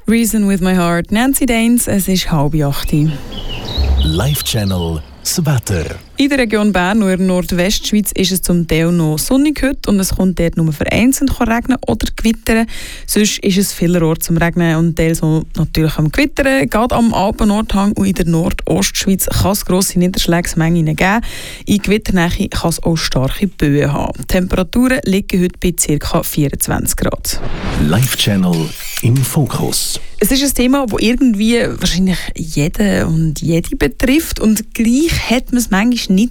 Reason with my heart. Nancy Danes, es ist 7:30. Live-Channel das Wetter. In der Region Bern und in der Nordwestschweiz ist es zum Teil noch sonnig heute und es kommt dort nur vereinzelt regnen oder gewittern. Sonst ist es vielerorts zum Regnen und teils auch natürlich am Gewittern. Gerade am Alpen-Nordhang und in der Nordostschweiz kann es grosse Niederschlagsmengen geben. In Gewitternähe kann es auch starke Böen haben. Die Temperaturen liegen heute bei ca. 24 Grad. Live-Channel im Fokus. Es ist ein Thema, das irgendwie wahrscheinlich jeden und jede betrifft und gleich hat man es manchmal nicht